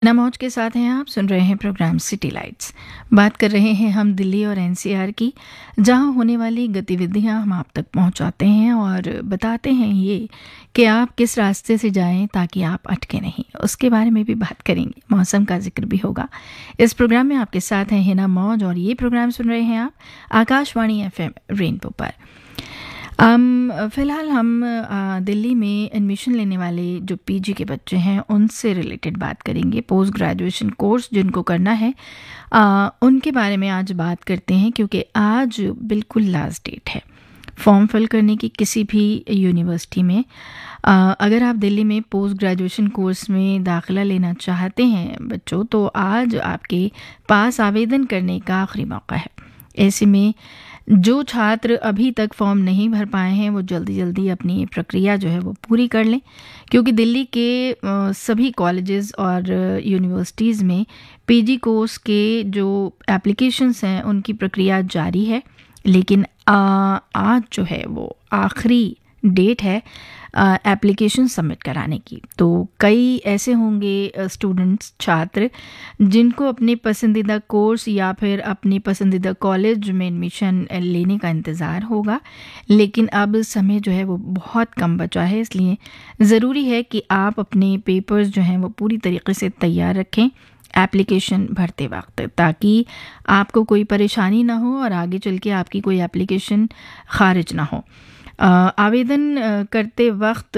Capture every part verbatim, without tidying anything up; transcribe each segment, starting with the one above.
ना मौज के साथ हैं आप सुन रहे हैं प्रोग्राम सिटी लाइट्स। बात कर रहे हैं हम दिल्ली और एनसीआर की, जहां होने वाली गतिविधियां हम आप तक पहुंचाते हैं और बताते हैं ये कि आप किस रास्ते से जाएं ताकि आप अटके नहीं। उसके बारे में भी बात करेंगे, मौसम का जिक्र भी होगा। इस प्रोग्राम में आपके साथ हैं हिना मौज और ये प्रोग्राम सुन रहे हैं आप आकाशवाणी एफएम रेनबो पर। um, फ़िलहाल हम आ, दिल्ली में एडमिशन लेने वाले जो पीजी के बच्चे हैं उनसे रिलेटेड बात करेंगे। पोस्ट ग्रेजुएशन कोर्स जिनको करना है आ, उनके बारे में आज बात करते हैं, क्योंकि आज बिल्कुल लास्ट डेट है फॉर्म फिल करने की किसी भी यूनिवर्सिटी में। आ, अगर आप दिल्ली में पोस्ट ग्रेजुएशन कोर्स में दाखिला लेना चाहते हैं बच्चों, तो आज आपके पास आवेदन करने का आखिरी मौका है। ऐसे में जो छात्र अभी तक फॉर्म नहीं भर पाए हैं वो जल्दी जल्दी अपनी प्रक्रिया जो है वो पूरी कर लें, क्योंकि दिल्ली के आ, सभी कॉलेजेस और यूनिवर्सिटीज़ में पीजी कोर्स के जो एप्लीकेशंस हैं उनकी प्रक्रिया जारी है। लेकिन आ, आज जो है वो आखिरी डेट है एप्लीकेशन सबमिट कराने की। तो कई ऐसे होंगे स्टूडेंट्स, छात्र, जिनको अपने पसंदीदा कोर्स या फिर अपने पसंदीदा कॉलेज में एडमिशन लेने का इंतज़ार होगा, लेकिन अब समय जो है वो बहुत कम बचा है। इसलिए ज़रूरी है कि आप अपने पेपर्स जो हैं वो पूरी तरीके से तैयार रखें एप्लीकेशन भरते वक्त, ताकि आपको कोई परेशानी ना हो और आगे चल के आपकी कोई एप्लीकेशन खारिज ना हो। आवेदन करते वक्त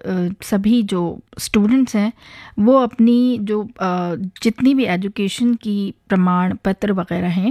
सभी जो स्टूडेंट्स हैं वो अपनी जो जितनी भी एजुकेशन की प्रमाण पत्र वगैरह हैं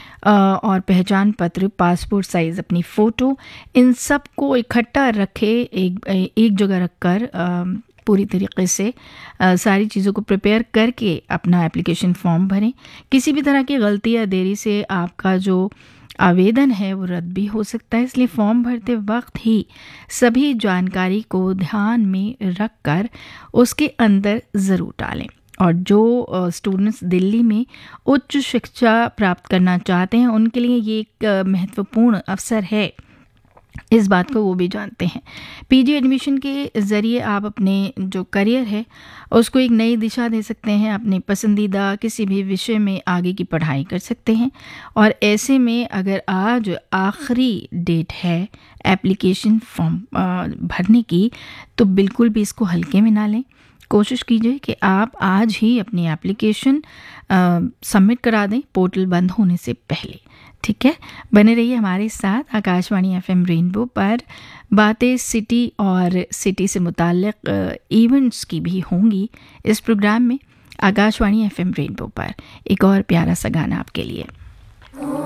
और पहचान पत्र, पासपोर्ट साइज़ अपनी फ़ोटो, इन सब को इकट्ठा रखे, एक एक जगह रखकर पूरी तरीके से आ, सारी चीज़ों को प्रिपेयर करके अपना एप्लीकेशन फॉर्म भरें। किसी भी तरह की गलती या देरी से आपका जो आवेदन है वो रद्द भी हो सकता है, इसलिए फॉर्म भरते वक्त ही सभी जानकारी को ध्यान में रखकर उसके अंदर ज़रूर डालें। और जो स्टूडेंट्स दिल्ली में उच्च शिक्षा प्राप्त करना चाहते हैं उनके लिए ये एक महत्वपूर्ण अवसर है, इस बात को वो भी जानते हैं। पीजी एडमिशन के ज़रिए आप अपने जो करियर है उसको एक नई दिशा दे सकते हैं, अपने पसंदीदा किसी भी विषय में आगे की पढ़ाई कर सकते हैं। और ऐसे में अगर आज आखिरी डेट है एप्लीकेशन फॉर्म भरने की, तो बिल्कुल भी इसको हल्के में ना लें। कोशिश कीजिए कि आप आज ही अपनी एप्लीकेशन सबमिट करा दें पोर्टल बंद होने से पहले। ठीक है, बने रहिए हमारे साथ आकाशवाणी एफएम रेनबो पर। बातें सिटी और सिटी से मुताल्लिक़ इवेंट्स की भी होंगी इस प्रोग्राम में। आकाशवाणी एफएम रेनबो पर एक और प्यारा सा गाना आपके लिए।